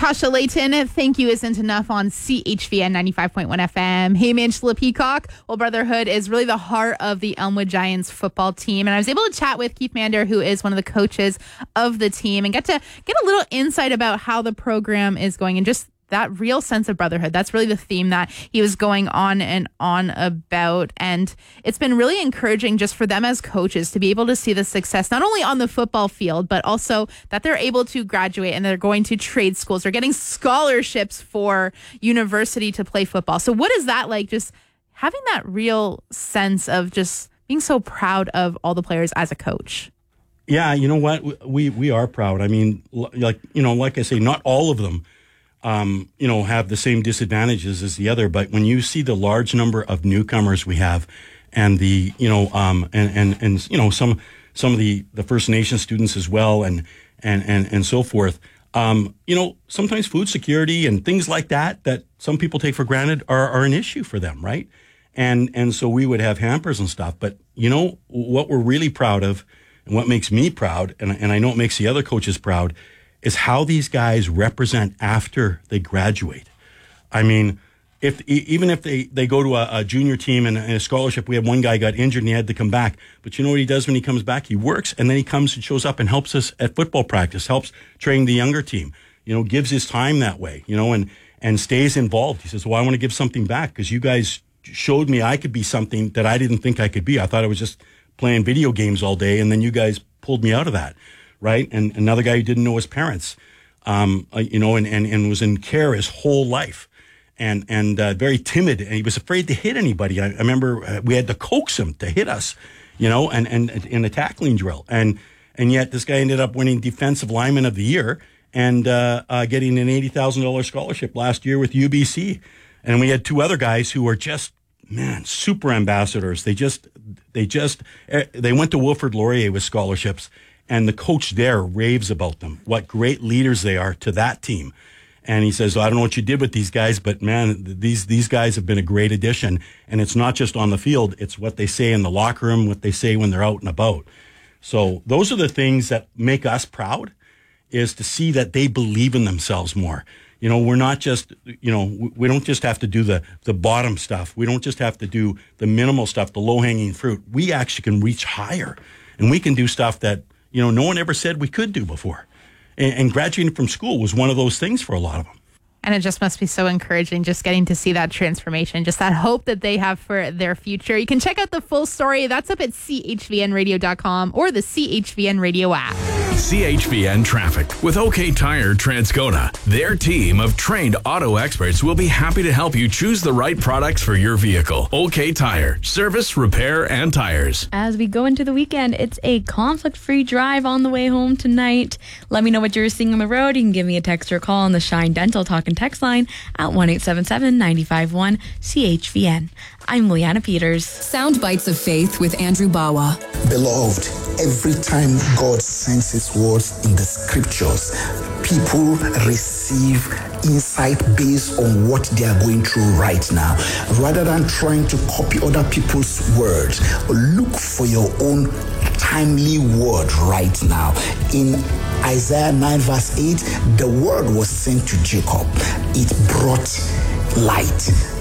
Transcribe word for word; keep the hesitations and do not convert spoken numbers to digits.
Natasha Layton, thank you isn't enough on C H V N ninety-five point one F M. Hey, Angela Peacock. Well, Brotherhood is really the heart of the Elmwood Giants football team. And I was able to chat with Keith Mander, who is one of the coaches of the team, and get to get a little insight about how the program is going and just that real sense of brotherhood. That's really the theme that he was going on and on about. And it's been really encouraging just for them as coaches to be able to see the success, not only on the football field, but also that they're able to graduate and they're going to trade schools. They're getting scholarships for university to play football. So what is that like, just having that real sense of just being so proud of all the players as a coach? Yeah, you know what? We, we are proud. I mean, like, you know, like I say, not all of them Um, you know, have the same disadvantages as the other. But when you see the large number of newcomers we have and the, you know, um, and, and, and, you know, some, some of the, the First Nation students as well and, and, and, and so forth, um, you know, sometimes food security and things like that, that some people take for granted are, are an issue for them. Right. And, and so we would have hampers and stuff. But, you know, what we're really proud of and what makes me proud, and, and I know it makes the other coaches proud, is how these guys represent after they graduate. I mean, if even if they, they go to a, a junior team and a scholarship, we had one guy got injured and he had to come back. But you know what he does when he comes back? He works and then he comes and shows up and helps us at football practice, helps train the younger team, you know, gives his time that way, you know, and, and stays involved. He says, well, I want to give something back because you guys showed me I could be something that I didn't think I could be. I thought I was just playing video games all day, and then you guys pulled me out of that. Right. And another guy who didn't know his parents, um, uh, you know, and, and, and was in care his whole life and, and, uh, very timid. And he was afraid to hit anybody. I, I remember uh, we had to coax him to hit us, you know, and, and in a tackling drill. And, and yet this guy ended up winning Defensive Lineman of the Year and, uh, uh, getting an eighty thousand dollars scholarship last year with U B C. And we had two other guys who were just, man, super ambassadors. They just, they just, uh, they went to Wilfrid Laurier with scholarships. And the coach there raves about them, what great leaders they are to that team. And he says, well, I don't know what you did with these guys, but man, these these guys have been a great addition. And it's not just on the field, it's what they say in the locker room, what they say when they're out and about. So those are the things that make us proud, is to see that they believe in themselves more. You know, we're not just, you know, we don't just have to do the, the bottom stuff. We don't just have to do the minimal stuff, the low-hanging fruit. We actually can reach higher, and we can do stuff that, you know, no one ever said we could do before. And, and graduating from school was one of those things for a lot of them. And it just must be so encouraging just getting to see that transformation, just that hope that they have for their future. You can check out the full story. That's up at C H V N radio dot com or the C H V N Radio app. C H V N Traffic with OK Tire Transcona. Their team of trained auto experts will be happy to help you choose the right products for your vehicle. OK Tire. Service, repair, and tires. As we go into the weekend, it's a conflict-free drive on the way home tonight. Let me know what you're seeing on the road. You can give me a text or call on the Shine Dental Talk and Text line at one eight seven seven, nine five one, C H V N. I'm Leanna Peters. Sound Bites of Faith with Andrew Bawa. Beloved, every time God sends his words in the scriptures, people receive insight based on what they are going through right now. Rather than trying to copy other people's words, look for your own timely word right now. In Isaiah nine verse eight, the word was sent to Jacob. It brought light.